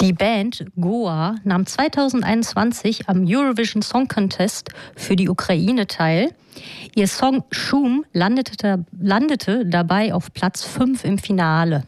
Die Band Goa nahm 2021 am Eurovision Song Contest für die Ukraine teil. Ihr Song Shum landete dabei auf Platz 5 im Finale.